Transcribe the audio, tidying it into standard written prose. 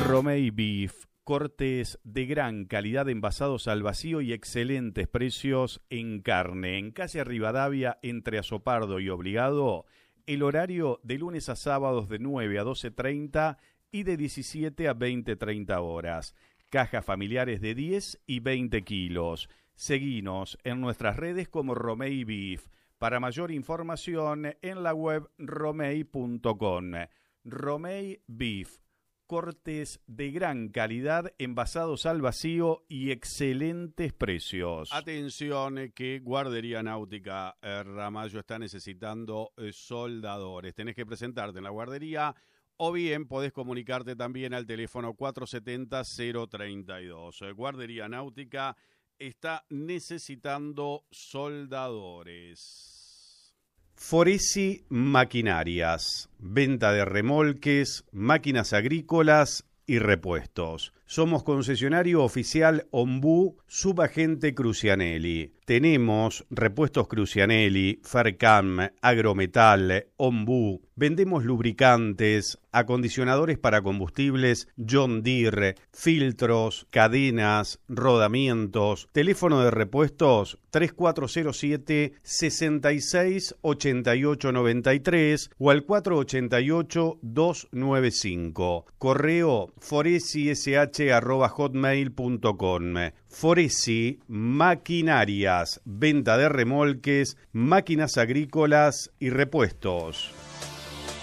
Romei Beef, cortes de gran calidad envasados al vacío y excelentes precios en carne. En calle Rivadavia, entre Azopardo y Obligado, el horario de lunes a sábados de 9 a 12:30 y de 17 a 20:30 horas. Cajas familiares de 10 y 20 kilos. Seguinos en nuestras redes como Romei Beef. Para mayor información en la web romei.com. Romei Beef, cortes de gran calidad envasados al vacío y excelentes precios. Atención que Guardería Náutica Ramallo está necesitando soldadores. Tenés que presentarte en la guardería o bien podés comunicarte también al teléfono 470-032. Guardería Náutica está necesitando soldadores. Foresi Maquinarias, venta de remolques, máquinas agrícolas y repuestos. Somos concesionario oficial Ombú, subagente Crucianelli. Tenemos repuestos Crucianelli, Fercam, Agrometal, Ombú. Vendemos lubricantes, acondicionadores para combustibles, John Deere, filtros, cadenas, rodamientos. Teléfono de repuestos 3407-668893 o al 488-295. Correo foresish@hotmail.com. Foresi Maquinarias, venta de remolques, máquinas agrícolas y repuestos.